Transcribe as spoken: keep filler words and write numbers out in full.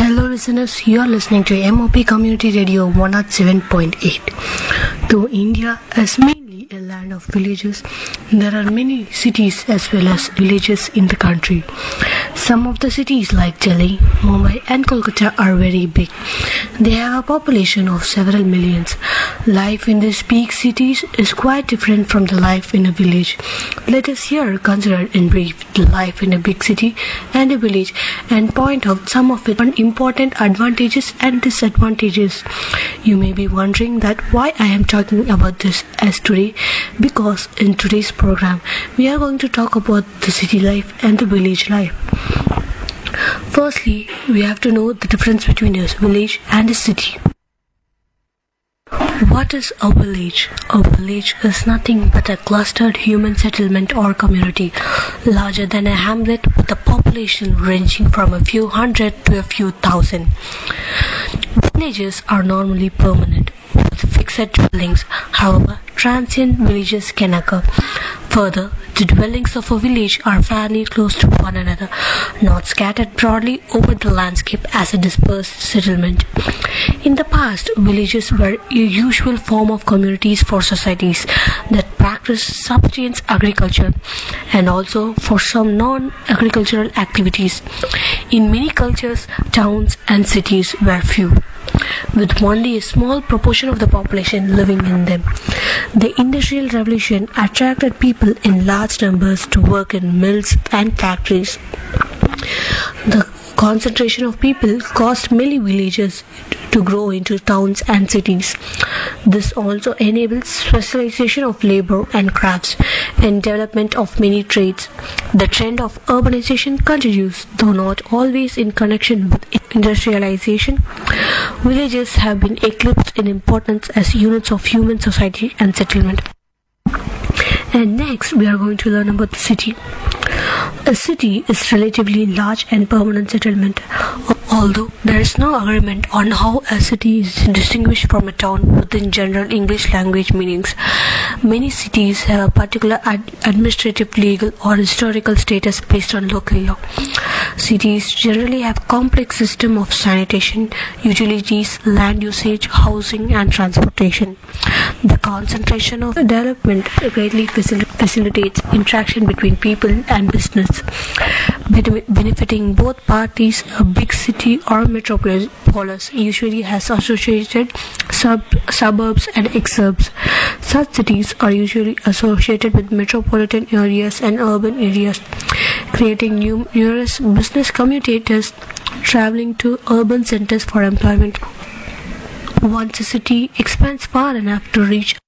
Hello listeners, you are listening to M O P Community Radio one oh seven point eight. Though India is mainly a land of villages, there are many cities as well as villages in the country. Some of the cities like Delhi, Mumbai and Kolkata are very big. They have a population of several millions. Life in these big cities is quite different from the life in a village. Let us here consider in brief the life in a big city and a village and point out some of its important advantages and disadvantages. You may be wondering that why I am talking about this as today, because in today's program we are going to talk about the city life and the village life. Firstly, we have to know the difference between a village and a city. What is a village? A village is nothing but a clustered human settlement or community, larger than a hamlet with a population ranging from a few hundred to a few thousand. Villages are normally permanent, with fixed dwellings. However, transient villages can occur. Further, the dwellings of a village are fairly close to one another, not scattered broadly over the landscape as a dispersed settlement. In the past, villages were a usual form of communities for societies that practiced subsistence agriculture and also for some non-agricultural activities. In many cultures, towns and cities were few, with only a small proportion of the population living in them. The Industrial Revolution attracted people in large numbers to work in mills and factories. The concentration of people caused many villages to grow into towns and cities. This also enabled specialization of labor and crafts and development of many trades. The trend of urbanization continues, though not always in connection with industrialization. Villages have been eclipsed in importance as units of human society and settlement. And next, we are going to learn about the city. A city is relatively large and permanent settlement, although there is no agreement on how a city is distinguished from a town within general English language meanings. Many cities have a particular ad- administrative, legal or historical status based on local law. Cities generally have complex system of sanitation, utilities, land usage, housing and transportation. The concentration of development greatly facil- facilitates interaction between people and business, benefiting both parties. A big city or metropolis usually has associated sub- suburbs and exurbs. Such cities are usually associated with metropolitan areas and urban areas, creating numerous business commutators traveling to urban centers for employment. Once a city expands far enough to reach